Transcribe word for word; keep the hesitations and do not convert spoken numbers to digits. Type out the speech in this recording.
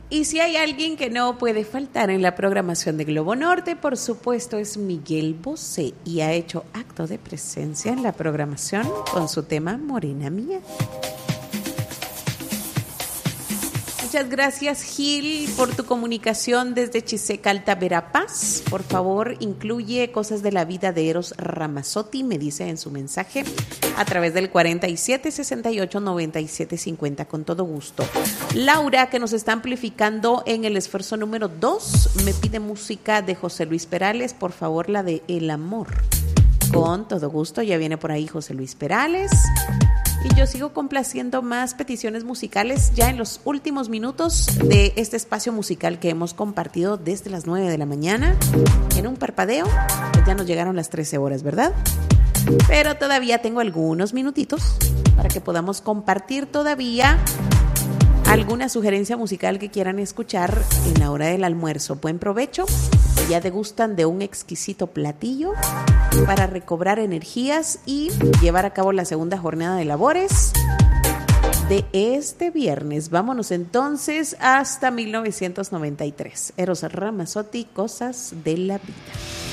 Y si hay alguien que no puede faltar en la programación de Globo Norte, por supuesto es Miguel Bosé, y ha hecho acto de presencia en la programación con su tema Morena Mía. Muchas gracias, Gil, por tu comunicación desde Chiseca, Alta Verapaz. Por favor, incluye cosas de la vida de Eros Ramazzotti, me dice en su mensaje, a través del cuarenta y siete, sesenta y ocho, noventa y siete, cincuenta, con todo gusto. Laura, que nos está amplificando en el esfuerzo número dos, me pide música de José Luis Perales, por favor, la de El Amor. Con todo gusto, ya viene por ahí José Luis Perales. Y yo sigo complaciendo más peticiones musicales ya en los últimos minutos de este espacio musical que hemos compartido desde las nueve de la mañana. En un parpadeo, pues ya nos llegaron las trece horas, ¿verdad? Pero todavía tengo algunos minutitos para que podamos compartir todavía alguna sugerencia musical que quieran escuchar en la hora del almuerzo. Buen provecho. Ya degustan de un exquisito platillo para recobrar energías y llevar a cabo la segunda jornada de labores de este viernes. Vámonos entonces hasta mil novecientos noventa y tres. Eros Ramazzotti, Cosas de la Vida.